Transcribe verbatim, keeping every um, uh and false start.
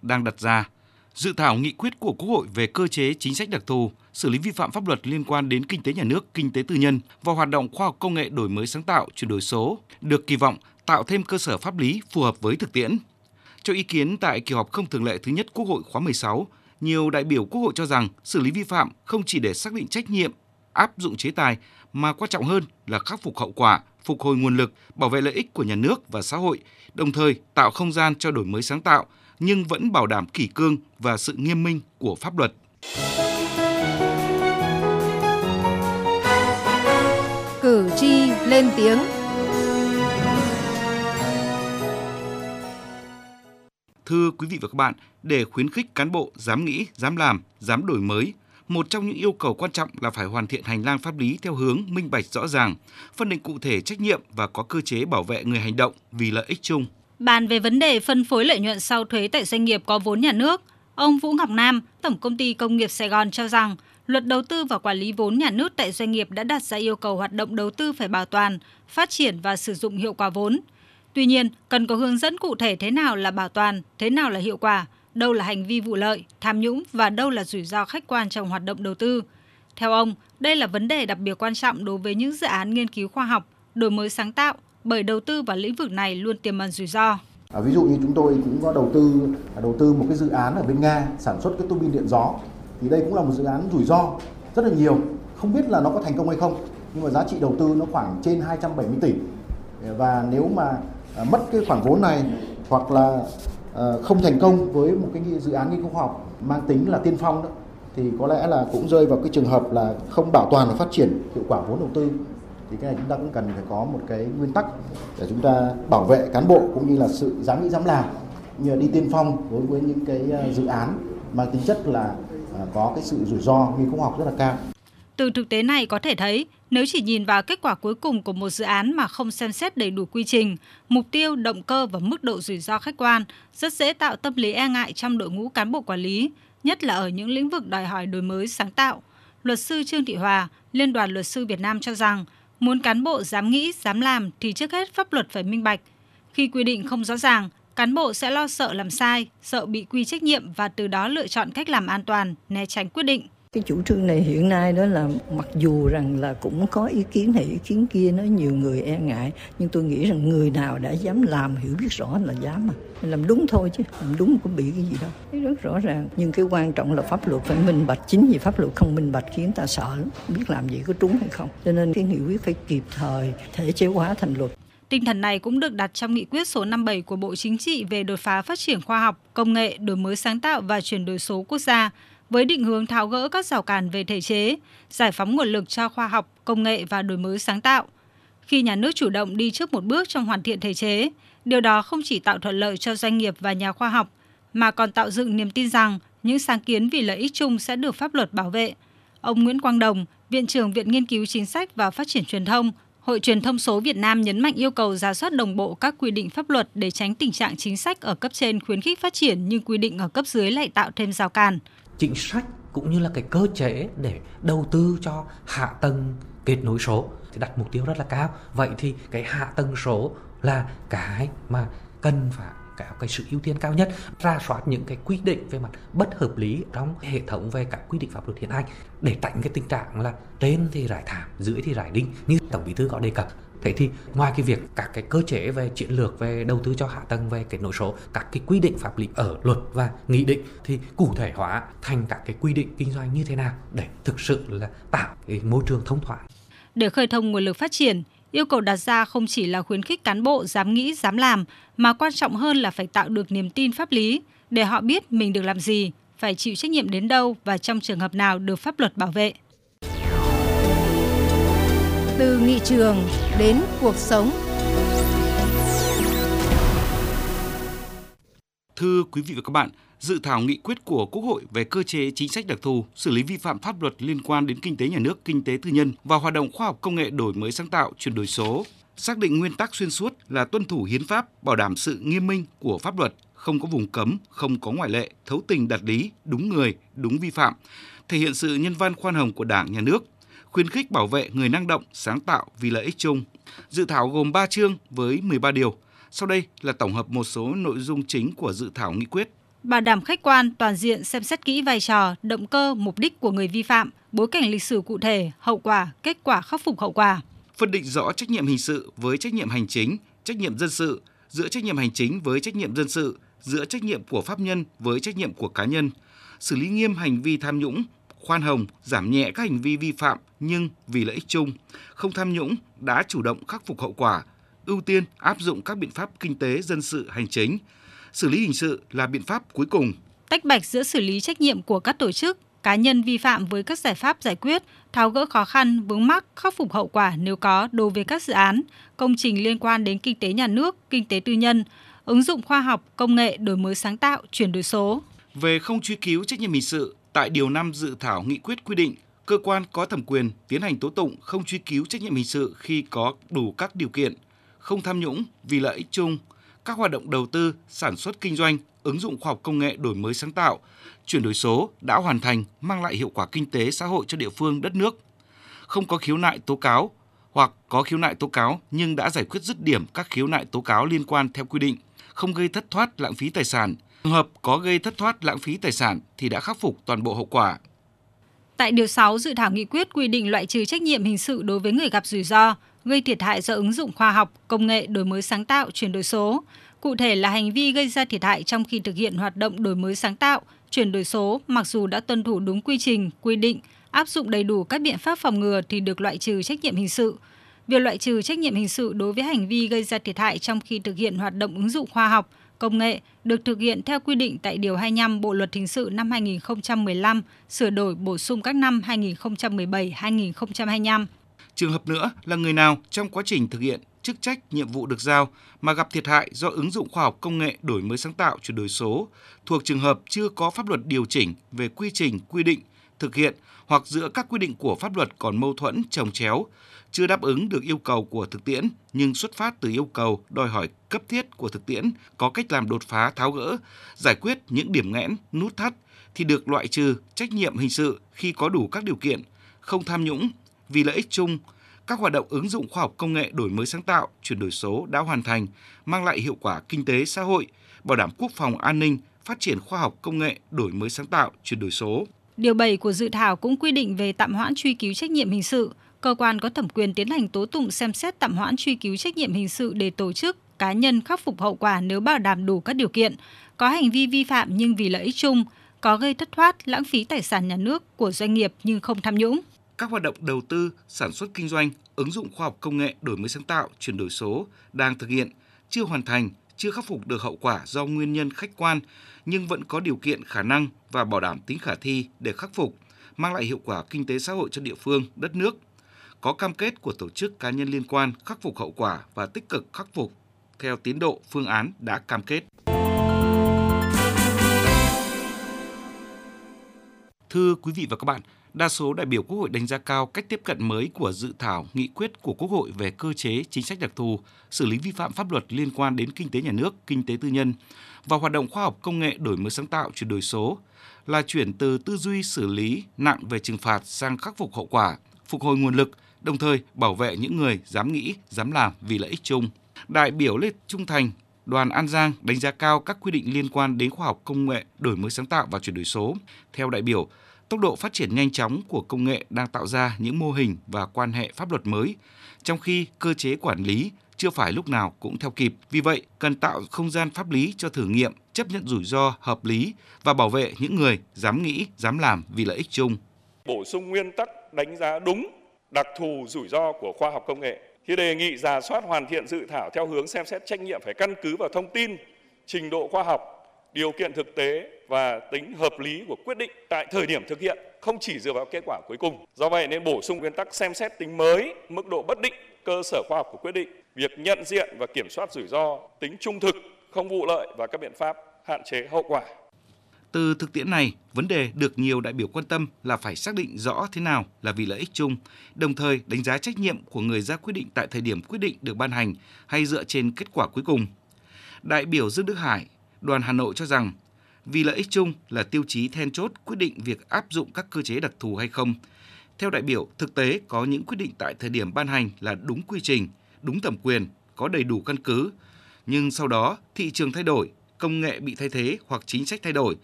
đang đặt ra. Dự thảo nghị quyết của Quốc hội về cơ chế chính sách đặc thù, xử lý vi phạm pháp luật liên quan đến kinh tế nhà nước, kinh tế tư nhân và hoạt động khoa học công nghệ đổi mới sáng tạo, chuyển đổi số được kỳ vọng tạo thêm cơ sở pháp lý phù hợp với thực tiễn. Cho ý kiến tại kỳ họp không thường lệ thứ nhất Quốc hội khóa mười sáu, nhiều đại biểu Quốc hội cho rằng xử lý vi phạm không chỉ để xác định trách nhiệm, áp dụng chế tài mà quan trọng hơn là khắc phục hậu quả, phục hồi nguồn lực, bảo vệ lợi ích của nhà nước và xã hội, đồng thời tạo không gian cho đổi mới sáng tạo nhưng vẫn bảo đảm kỷ cương và sự nghiêm minh của pháp luật. Cử tri lên tiếng. Thưa quý vị và các bạn, để khuyến khích cán bộ dám nghĩ, dám làm, dám đổi mới, một trong những yêu cầu quan trọng là phải hoàn thiện hành lang pháp lý theo hướng minh bạch rõ ràng, phân định cụ thể trách nhiệm và có cơ chế bảo vệ người hành động vì lợi ích chung. Bàn về vấn đề phân phối lợi nhuận sau thuế tại doanh nghiệp có vốn nhà nước, ông Vũ Ngọc Nam, Tổng Công ty Công nghiệp Sài Gòn cho rằng, Luật đầu tư và quản lý vốn nhà nước tại doanh nghiệp đã đặt ra yêu cầu hoạt động đầu tư phải bảo toàn, phát triển và sử dụng hiệu quả vốn. Tuy nhiên, cần có hướng dẫn cụ thể thế nào là bảo toàn, thế nào là hiệu quả, đâu là hành vi vụ lợi, tham nhũng và đâu là rủi ro khách quan trong hoạt động đầu tư. Theo ông, đây là vấn đề đặc biệt quan trọng đối với những dự án nghiên cứu khoa học, đổi mới sáng tạo, bởi đầu tư vào lĩnh vực này luôn tiềm ẩn rủi ro. À, ví dụ như chúng tôi cũng có đầu tư đầu tư một cái dự án ở bên Nga sản xuất cái tua bin điện gió, thì đây cũng là một dự án rủi ro rất là nhiều, không biết là nó có thành công hay không, nhưng mà giá trị đầu tư nó khoảng trên hai trăm bảy mươi tỷ, và nếu mà à, mất cái khoản vốn này hoặc là à, không thành công với một cái dự án nghiên cứu khoa học mang tính là tiên phong đó, thì có lẽ là cũng rơi vào cái trường hợp là không bảo toàn và phát triển hiệu quả vốn đầu tư. Thì cái này chúng ta cũng cần phải có một cái nguyên tắc để chúng ta bảo vệ cán bộ cũng như là sự dám nghĩ dám làm, như là đi tiên phong đối với những cái dự án mang tính chất là có cái sự rủi ro nghiên cứu khoa học rất là cao. Từ thực tế này có thể thấy, nếu chỉ nhìn vào kết quả cuối cùng của một dự án mà không xem xét đầy đủ quy trình, mục tiêu, động cơ và mức độ rủi ro khách quan, rất dễ tạo tâm lý e ngại trong đội ngũ cán bộ quản lý, nhất là ở những lĩnh vực đòi hỏi đổi mới sáng tạo. Luật sư Trương Thị Hòa, Liên đoàn Luật sư Việt Nam cho rằng, muốn cán bộ dám nghĩ, dám làm thì trước hết pháp luật phải minh bạch. Khi quy định không rõ ràng, cán bộ sẽ lo sợ làm sai, sợ bị quy trách nhiệm và từ đó lựa chọn cách làm an toàn, né tránh quyết định. Cái chủ trương này hiện nay đó là mặc dù rằng là cũng có ý kiến này ý kiến kia, nói nhiều người e ngại, nhưng tôi nghĩ rằng người nào đã dám làm hiểu biết rõ là dám mà. Làm đúng thôi chứ, làm đúng có bị cái gì đâu. Thấy rất rõ ràng, nhưng cái quan trọng là pháp luật phải minh bạch, chính vì pháp luật không minh bạch khiến ta sợ lắm, biết làm gì có trúng hay không. Cho nên cái nghị quyết phải kịp thời thể chế hóa thành luật. Tinh thần này cũng được đặt trong nghị quyết số năm mươi bảy của Bộ Chính trị về đột phá phát triển khoa học, công nghệ, đổi mới sáng tạo và chuyển đổi số quốc gia, với định hướng tháo gỡ các rào cản về thể chế, giải phóng nguồn lực cho khoa học, công nghệ và đổi mới sáng tạo. Khi nhà nước chủ động đi trước một bước trong hoàn thiện thể chế, điều đó không chỉ tạo thuận lợi cho doanh nghiệp và nhà khoa học, mà còn tạo dựng niềm tin rằng những sáng kiến vì lợi ích chung sẽ được pháp luật bảo vệ. Ông Nguyễn Quang Đồng, Viện trưởng Viện Nghiên cứu Chính sách và Phát triển Truyền thông, Hội Truyền thông số Việt Nam nhấn mạnh yêu cầu rà soát đồng bộ các quy định pháp luật để tránh tình trạng chính sách ở cấp trên khuyến khích phát triển nhưng quy định ở cấp dưới lại tạo thêm rào cản. Chính sách cũng như là cái cơ chế để đầu tư cho hạ tầng kết nối số thì đặt mục tiêu rất là cao. Vậy thì cái hạ tầng số là cái mà cần phải có cái sự ưu tiên cao nhất, rà soát những cái quy định về mặt bất hợp lý trong hệ thống về các quy định pháp luật hiện hành để tránh cái tình trạng là trên thì rải thảm, dưới thì rải đinh như Tổng Bí thư có đề cập. Thế thì ngoài cái việc các cái cơ chế về chiến lược về đầu tư cho hạ tầng về kết nối số, các cái quy định pháp lý ở luật và nghị định thì cụ thể hóa thành các cái quy định kinh doanh như thế nào để thực sự là tạo cái môi trường thông thoáng. Để khơi thông nguồn lực phát triển, yêu cầu đặt ra không chỉ là khuyến khích cán bộ dám nghĩ, dám làm, mà quan trọng hơn là phải tạo được niềm tin pháp lý để họ biết mình được làm gì, phải chịu trách nhiệm đến đâu và trong trường hợp nào được pháp luật bảo vệ. Từ nghị trường đến cuộc sống. Thưa quý vị và các bạn, dự thảo nghị quyết của Quốc hội về cơ chế chính sách đặc thù, xử lý vi phạm pháp luật liên quan đến kinh tế nhà nước, kinh tế tư nhân và hoạt động khoa học công nghệ đổi mới sáng tạo, chuyển đổi số, xác định nguyên tắc xuyên suốt là tuân thủ hiến pháp, bảo đảm sự nghiêm minh của pháp luật, không có vùng cấm, không có ngoại lệ, thấu tình đạt lý, đúng người, đúng vi phạm, thể hiện sự nhân văn khoan hồng của Đảng, Nhà nước, khuyến khích bảo vệ người năng động, sáng tạo vì lợi ích chung. Dự thảo gồm ba chương với mười ba điều. Sau đây là tổng hợp một số nội dung chính của dự thảo nghị quyết. bảo đảm khách quan, toàn diện, xem xét kỹ vai trò, động cơ, mục đích của người vi phạm, bối cảnh lịch sử cụ thể, hậu quả, kết quả khắc phục hậu quả. Phân định rõ trách nhiệm hình sự với trách nhiệm hành chính, trách nhiệm dân sự, giữa trách nhiệm hành chính với trách nhiệm dân sự, giữa trách nhiệm của pháp nhân với trách nhiệm của cá nhân, xử lý nghiêm hành vi tham nhũng, khoan hồng, giảm nhẹ các hành vi vi phạm nhưng vì lợi ích chung, không tham nhũng, đã chủ động khắc phục hậu quả, ưu tiên áp dụng các biện pháp kinh tế, dân sự, hành chính. Xử lý hình sự là biện pháp cuối cùng. Tách bạch giữa xử lý trách nhiệm của các tổ chức, cá nhân vi phạm với các giải pháp giải quyết, tháo gỡ khó khăn, vướng mắc, khắc phục hậu quả nếu có đối với các dự án, công trình liên quan đến kinh tế nhà nước, kinh tế tư nhân, ứng dụng khoa học, công nghệ, đổi mới sáng tạo, chuyển đổi số. Về không truy cứu trách nhiệm hình sự, tại điều năm dự thảo nghị quyết quy định, cơ quan có thẩm quyền tiến hành tố tụng không truy cứu trách nhiệm hình sự khi có đủ các điều kiện, không tham nhũng vì lợi ích chung, các hoạt động đầu tư, sản xuất kinh doanh, ứng dụng khoa học công nghệ đổi mới sáng tạo, chuyển đổi số đã hoàn thành, mang lại hiệu quả kinh tế xã hội cho địa phương, đất nước. Không có khiếu nại tố cáo hoặc có khiếu nại tố cáo nhưng đã giải quyết dứt điểm các khiếu nại tố cáo liên quan theo quy định, không gây thất thoát lãng phí tài sản. Trường hợp có gây thất thoát lãng phí tài sản thì đã khắc phục toàn bộ hậu quả. Tại điều sáu, dự thảo nghị quyết quy định loại trừ trách nhiệm hình sự đối với người gặp rủi ro, gây thiệt hại do ứng dụng khoa học, công nghệ, đổi mới sáng tạo, chuyển đổi số. Cụ thể là hành vi gây ra thiệt hại trong khi thực hiện hoạt động đổi mới sáng tạo, chuyển đổi số mặc dù đã tuân thủ đúng quy trình, quy định, áp dụng đầy đủ các biện pháp phòng ngừa thì được loại trừ trách nhiệm hình sự. Việc loại trừ trách nhiệm hình sự đối với hành vi gây ra thiệt hại trong khi thực hiện hoạt động ứng dụng khoa học, công nghệ được thực hiện theo quy định tại Điều hai mươi lăm Bộ Luật Hình sự năm hai nghìn không trăm mười lăm, sửa đổi bổ sung các năm hai nghìn không trăm mười bảy đến hai nghìn không trăm hai mươi lăm. Trường hợp nữa là người nào trong quá trình thực hiện chức trách nhiệm vụ được giao mà gặp thiệt hại do ứng dụng khoa học công nghệ đổi mới sáng tạo chuyển đổi số, thuộc trường hợp chưa có pháp luật điều chỉnh về quy trình, quy định, thực hiện hoặc giữa các quy định của pháp luật còn mâu thuẫn, chồng chéo, chưa đáp ứng được yêu cầu của thực tiễn nhưng xuất phát từ yêu cầu đòi hỏi cấp thiết của thực tiễn, có cách làm đột phá tháo gỡ, giải quyết những điểm nghẽn, nút thắt thì được loại trừ trách nhiệm hình sự khi có đủ các điều kiện, không tham nhũng, vì lợi ích chung, các hoạt động ứng dụng khoa học công nghệ đổi mới sáng tạo, chuyển đổi số đã hoàn thành, mang lại hiệu quả kinh tế xã hội, bảo đảm quốc phòng an ninh, phát triển khoa học công nghệ đổi mới sáng tạo, chuyển đổi số. Điều bảy của dự thảo cũng quy định về tạm hoãn truy cứu trách nhiệm hình sự. Cơ quan có thẩm quyền tiến hành tố tụng xem xét tạm hoãn truy cứu trách nhiệm hình sự để tổ chức, cá nhân khắc phục hậu quả nếu bảo đảm đủ các điều kiện, có hành vi vi phạm nhưng vì lợi ích chung, có gây thất thoát, lãng phí tài sản nhà nước của doanh nghiệp nhưng không tham nhũng. Các hoạt động đầu tư, sản xuất kinh doanh, ứng dụng khoa học công nghệ đổi mới sáng tạo, chuyển đổi số đang thực hiện, chưa hoàn thành, chưa khắc phục được hậu quả do nguyên nhân khách quan nhưng vẫn có điều kiện khả năng và bảo đảm tính khả thi để khắc phục, mang lại hiệu quả kinh tế xã hội cho địa phương, đất nước. Có cam kết của tổ chức cá nhân liên quan khắc phục hậu quả và tích cực khắc phục theo tiến độ phương án đã cam kết. Thưa quý vị và các bạn, đa số đại biểu Quốc hội đánh giá cao cách tiếp cận mới của dự thảo nghị quyết của Quốc hội về cơ chế chính sách đặc thù, xử lý vi phạm pháp luật liên quan đến kinh tế nhà nước, kinh tế tư nhân và hoạt động khoa học công nghệ đổi mới sáng tạo, chuyển đổi số là chuyển từ tư duy xử lý nặng về trừng phạt sang khắc phục hậu quả, phục hồi nguồn lực, đồng thời bảo vệ những người dám nghĩ, dám làm vì lợi ích chung. Đại biểu Lê Trung Thành, đoàn An Giang đánh giá cao các quy định liên quan đến khoa học công nghệ, đổi mới sáng tạo và chuyển đổi số. Theo đại biểu, tốc độ phát triển nhanh chóng của công nghệ đang tạo ra những mô hình và quan hệ pháp luật mới, trong khi cơ chế quản lý chưa phải lúc nào cũng theo kịp. Vì vậy, cần tạo không gian pháp lý cho thử nghiệm, chấp nhận rủi ro hợp lý và bảo vệ những người dám nghĩ, dám làm vì lợi ích chung. Bổ sung nguyên tắc đánh giá đúng đặc thù rủi ro của khoa học công nghệ. Thì đề nghị rà soát hoàn thiện dự thảo theo hướng xem xét trách nhiệm phải căn cứ vào thông tin, trình độ khoa học, điều kiện thực tế và tính hợp lý của quyết định tại thời điểm thực hiện, không chỉ dựa vào kết quả cuối cùng. Do vậy nên bổ sung nguyên tắc xem xét tính mới, mức độ bất định, cơ sở khoa học của quyết định, việc nhận diện và kiểm soát rủi ro, tính trung thực, không vụ lợi và các biện pháp hạn chế hậu quả. Từ thực tiễn này, vấn đề được nhiều đại biểu quan tâm là phải xác định rõ thế nào là vì lợi ích chung, đồng thời đánh giá trách nhiệm của người ra quyết định tại thời điểm quyết định được ban hành hay dựa trên kết quả cuối cùng. Đại biểu Dương Đức Hải, đoàn Hà Nội cho rằng, vì lợi ích chung là tiêu chí then chốt quyết định việc áp dụng các cơ chế đặc thù hay không. Theo đại biểu, thực tế có những quyết định tại thời điểm ban hành là đúng quy trình, đúng thẩm quyền, có đầy đủ căn cứ, nhưng sau đó thị trường thay đổi, công nghệ bị thay thế hoặc chính sách thay đổi